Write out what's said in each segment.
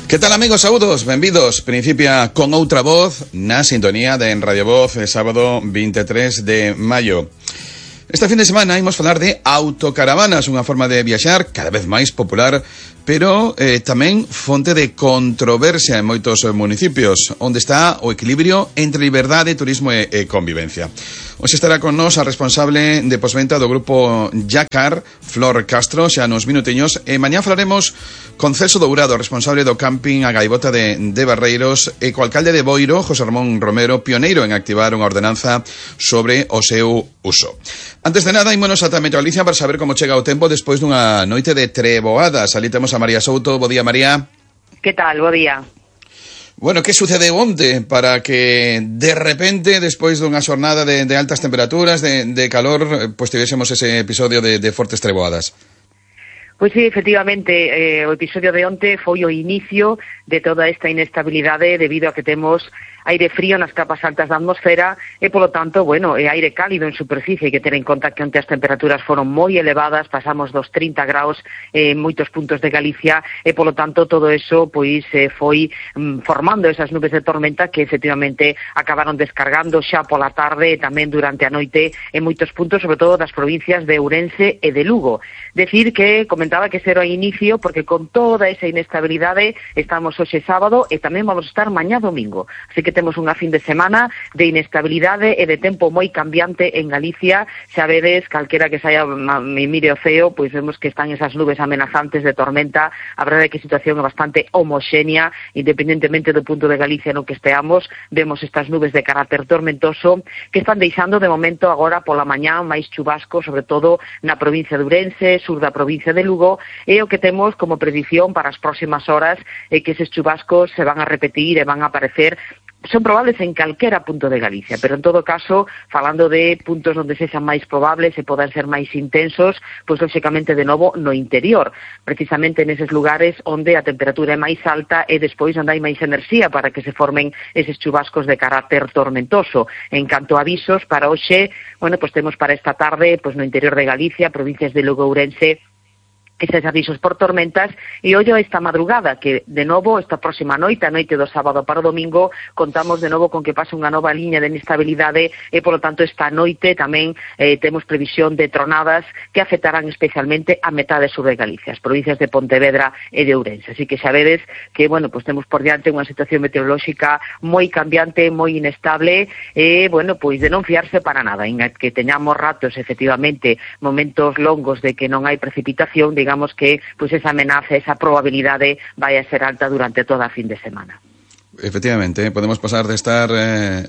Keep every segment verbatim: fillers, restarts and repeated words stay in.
Que tal, amigos? Saúdos, benvidos. Principia con outra voz na sintonía de En Radio Voz, sábado veintitrés de maio. Esta fin de semana imos falar de autocaravanas, unha forma de viaxar cada vez máis popular, pero eh, tamén fonte de controversia en moitos municipios, onde está o equilibrio entre liberdade, turismo e, e convivencia. Hoxe estará con nós a responsable de posventa do grupo Yacar, Flor Castro, xa nos minutiños, e mañá falaremos con Celso Dourado, responsable do camping A Gaivota de, de Barreiros, e co alcalde de Boiro, José Ramón Romero, pioneiro en activar unha ordenanza sobre o seu uso. Antes de nada, ímonos ata Metro Galicia para saber como chega o tempo despois dunha noite de treboadas. Ali temos a María Souto. Bo día, María. Que tal? Bo día. Bueno, que sucede onte para que de repente, despois dunha xornada de, de altas temperaturas, de, de calor, pues tivésemos ese episodio de, de fortes treboadas? Pois sí, efectivamente, eh, o episodio de onte foi o inicio de toda esta inestabilidade debido a que temos aire frío nas capas altas da atmosfera e, polo tanto, bueno, e aire cálido en superficie. Hai que ter en conta que onte as temperaturas foron moi elevadas, pasamos dos trinta graus en moitos puntos de Galicia e, polo tanto, todo eso pois eh, foi mm, formando esas nubes de tormenta que, efectivamente, acabaron descargando xa pola tarde e tamén durante a noite en moitos puntos, sobre todo das provincias de Ourense e de Lugo. Decir que comentaba que será o inicio porque con toda esa inestabilidade estamos hoxe sábado e tamén vamos a estar mañá domingo. Así que temos unha fin de semana de inestabilidade e de tempo moi cambiante en Galicia. Xa vedes, calquera que saia me mire o ceo, pois vemos que están esas nubes amenazantes de tormenta. A verdade é que a situación é bastante homoxénea, independentemente do punto de Galicia no que esteamos, vemos estas nubes de carácter tormentoso que están deixando de momento agora pola mañá máis chubasco, sobre todo na provincia de Ourense, sur da provincia de Lugo, e o que temos como predición para as próximas horas é que eses chubascos se van a repetir e van a aparecer. Son probables en calquera punto de Galicia, pero en todo caso, falando de puntos onde sexan máis probables e podan ser máis intensos, pois lóxicamente de novo no interior, precisamente neses lugares onde a temperatura é máis alta e despois onde hai máis enerxía para que se formen eses chubascos de carácter tormentoso. En canto a avisos, para hoxe, bueno, pois temos para esta tarde, pois no interior de Galicia, provincias de Lugo e Ourense, eses avisos por tormentas, e ollo esta madrugada, que de novo esta próxima noite, a noite do sábado para o domingo, contamos de novo con que pasa unha nova liña de inestabilidade e, polo tanto, esta noite tamén eh, temos previsión de tronadas que afectarán especialmente a metade sur de Galicia, as provincias de Pontevedra e de Ourense. Así que xa vedes que, bueno, pues temos por diante unha situación meteorolóxica moi cambiante, moi inestable e, bueno, pois de non fiarse para nada, en que teñamos ratos, efectivamente, momentos longos de que non hai precipitación, de digamos que pues esa amenaza, esa probabilidade vai a ser alta durante toda a fin de semana. Efectivamente, podemos pasar de estar eh,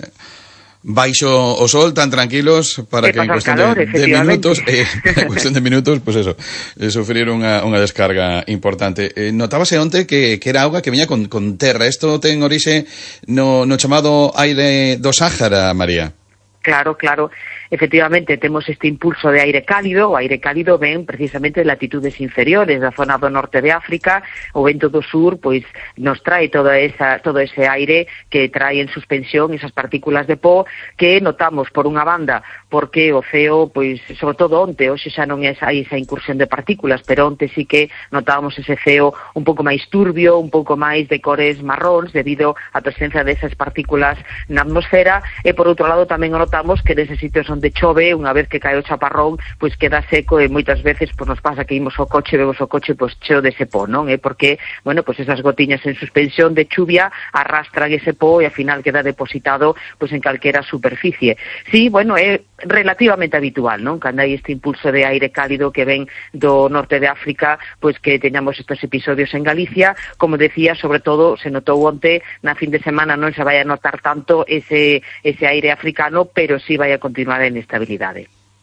baixo o sol tan tranquilos para e que en cuestión calor, de, de minutos, eh, en cuestión de minutos, pues eso, eh, sufrir unha, unha descarga importante. Eh, notábase onte que, que era auga que viña con, con terra. Isto ten orixe no, no chamado aire do Sáhara, María. Claro, claro. Efectivamente, temos este impulso de aire cálido. O aire cálido ven precisamente de latitudes inferiores da zona do norte de África. O vento do sur pois nos trae toda esa, todo ese aire que trae en suspensión esas partículas de pó que notamos por unha banda porque o ceo, pois, sobre todo onte, hoxe xa non é hai esa incursión de partículas, pero onte sí que notábamos ese ceo un pouco máis turbio, un pouco máis de cores marróns debido á presencia desas partículas na atmosfera, e por outro lado tamén notamos que neses sitios onde chove, unha vez que cae o chaparrón, pois queda seco e moitas veces pois nos pasa que imos ao coche, vemos o coche pois cheo dese pó, non? É porque, bueno, pois esas gotiñas en suspensión de chuvia arrastran ese pó e ao final queda depositado pois en calquera superficie. Sí, bueno, é relativamente habitual, non? Cando hai este impulso de aire cálido que ven do norte de África, pois que teñamos estes episodios en Galicia. Como decía, sobre todo se notou onte, na fin de semana non se vai a notar tanto ese, ese aire africano, pero sí vai a continuar en estabilidade.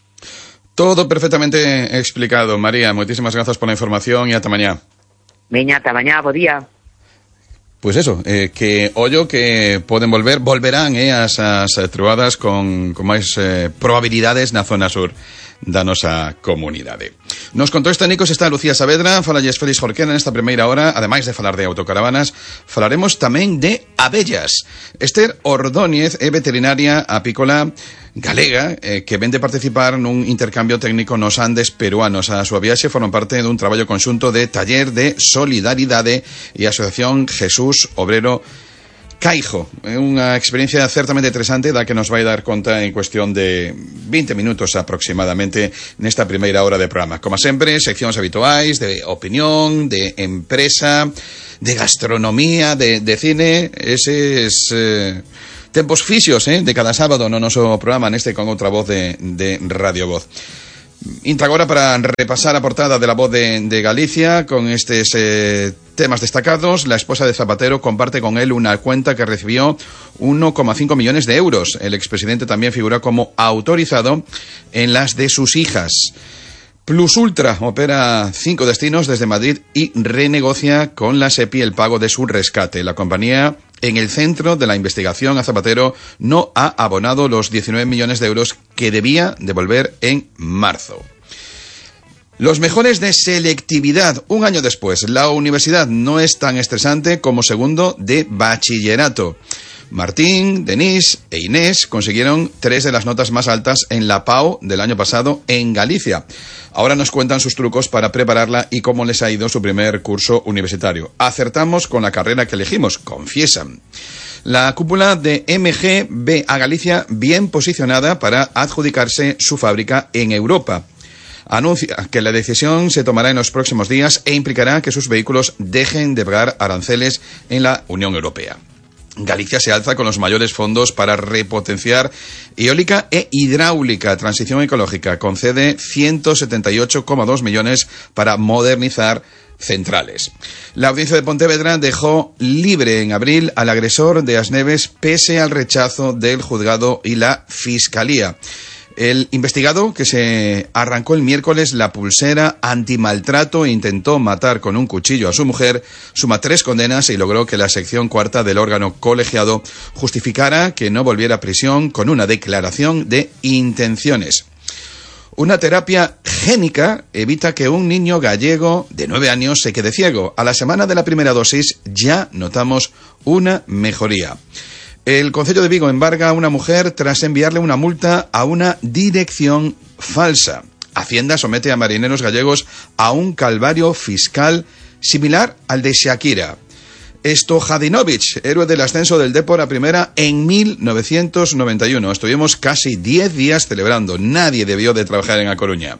Todo perfectamente explicado, María. Moitísimas grazas pola información e ata mañá. Veña, ata mañá, bo día. Pois eso, eh, que ollo que poden volver, volverán eh, as, as troadas con, con máis eh, probabilidades na zona sur da nosa comunidade. Nos contou este Nicos está Lucía Saavedra, falalles Félix Jorquera nesta primeira hora. Ademais de falar de autocaravanas, falaremos tamén de abellas. Esther Ordóñez é veterinaria apícola galega eh, que vende participar nun intercambio técnico nos Andes peruanos. A súa viaxe foron parte dun traballo conxunto de Taller de Solidaridade e Asociación Jesús Obrero Caijo. É unha experiencia certamente interesante da que nos vai dar conta en cuestión de vinte minutos aproximadamente nesta primeira hora de programa. Como sempre, seccións habituais de opinión, de empresa, de gastronomía, de, de cine, eses eh, tempos fixos eh, de cada sábado no noso programa neste con outra voz de, de Radio Voz. Intra agora para repasar a portada de La Voz de, de Galicia con estes eh, temas destacados. La esposa de Zapatero comparte con él una cuenta que recibió uno coma cinco millones de euros. El expresidente también figura como autorizado en las de sus hijas. Plus Ultra opera cinco destinos desde Madrid y renegocia con la SEPI el pago de su rescate. La compañía, en el centro de la investigación a Zapatero, no ha abonado los diecinueve millones de euros que debía devolver en marzo. Los mejores de selectividad. Un año después, la universidad no es tan estresante como segundo de bachillerato. Martín, Denise e Inés consiguieron tres de las notas más altas en la P A U del año pasado en Galicia. Ahora nos cuentan sus trucos para prepararla y cómo les ha ido su primer curso universitario. Acertamos con la carrera que elegimos, confiesan. La cúpula de M G ve a Galicia bien posicionada para adjudicarse su fábrica en Europa. Anuncia que la decisión se tomará en los próximos días e implicará que sus vehículos dejen de pagar aranceles en la Unión Europea. Galicia se alza con los mayores fondos para repotenciar eólica e hidráulica. Transición ecológica concede ciento setenta y ocho coma dos millones para modernizar centrales. La audiencia de Pontevedra dejó libre en abril al agresor de Asneves pese al rechazo del juzgado y la fiscalía. El investigado, que se arrancó el miércoles la pulsera antimaltrato e intentó matar con un cuchillo a su mujer, suma tres condenas y logró que la sección cuarta del órgano colegiado justificara que no volviera a prisión con una declaración de intenciones. Una terapia génica evita que un niño gallego de nueve años se quede ciego. A la semana de la primera dosis ya notamos una mejoría. El Concello de Vigo embarga a una mujer tras enviarle una multa a una dirección falsa. Hacienda somete a marineros gallegos a un calvario fiscal similar al de Shakira. Stojadinovic, héroe del ascenso del Depor a primera en mil novecientos noventa y uno. Estuvimos casi diez días celebrando. Nadie debió de trabajar en A Coruña.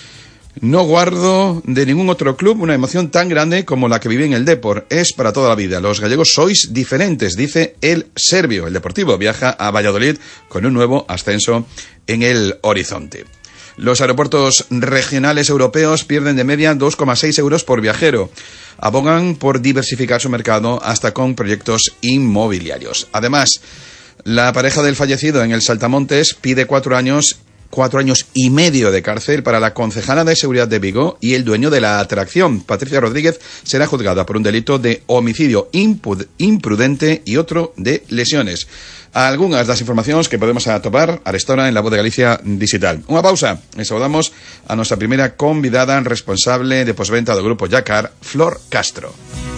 No guardo de ningún otro club una emoción tan grande como la que viví en el Depor. Es para toda la vida. Los gallegos sois diferentes, dice el serbio. El Deportivo viaja a Valladolid con un nuevo ascenso en el horizonte. Los aeropuertos regionales europeos pierden de media dos coma seis euros por viajero. Abogan por diversificar su mercado hasta con proyectos inmobiliarios. Además, la pareja del fallecido en el Saltamontes pide cuatro años Cuatro años y medio de cárcel para la concejala de seguridad de Vigo y el dueño de la atracción. Patricia Rodríguez será juzgada por un delito de homicidio imprudente y otro de lesiones. Algunas das informacións que podemos atopar arestora en La Voz de Galicia Digital. Unha pausa e saudamos a nosa primeira convidada responsable de posventa do Grupo Yacar, Flor Castro.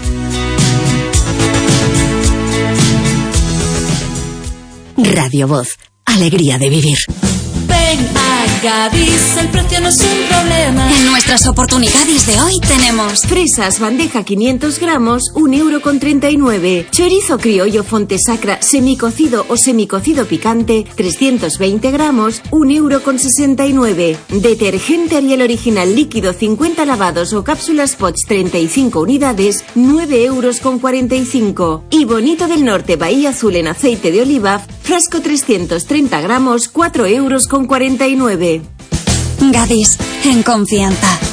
Radio Voz, alegría de vivir. Ven a Gadis, el precio no es un problema. En nuestras oportunidades de hoy tenemos fresas bandeja quinientos gramos, un euro con treinta y nueve. Chorizo criollo Fontesacra semicocido o semicocido picante, trescientos veinte gramos, un euro con sesenta y nueve. Detergente Ariel original líquido cincuenta lavados o cápsulas Pots treinta y cinco unidades, nueve euros con cuarenta y cinco. Y Bonito del Norte Bahía Azul en aceite de oliva, frasco trescientos treinta gramos, cuatro euros con cuarenta y nueve. Gadis, en confianza.